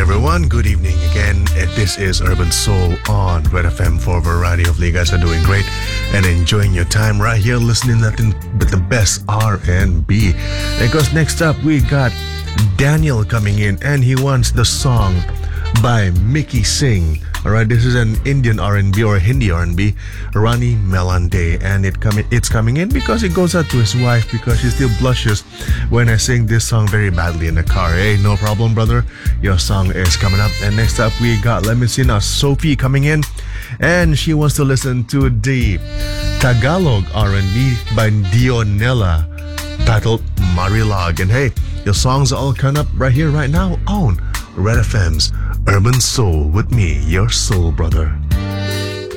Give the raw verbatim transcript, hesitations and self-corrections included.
everyone. Good evening again. And this is Urban Soul on Red F M for a variety of you guys are doing great and enjoying your time right here listening nothing but the best R and B. Because next up we got Daniel coming in and he wants the song by Mickey Singh. Alright, this is an Indian R and B or Hindi R and B, Rani Melande, and it com- it's coming in because it goes out to his wife because she still blushes when I sing this song very badly in the car. Hey, no problem, brother. Your song is coming up. And next up, we got, let me see now, Sophie coming in, and she wants to listen to the Tagalog R and B by Dionella titled Marilog. And hey, your songs are all coming up right here, right now on Red F M's Urban Soul with me, your soul brother.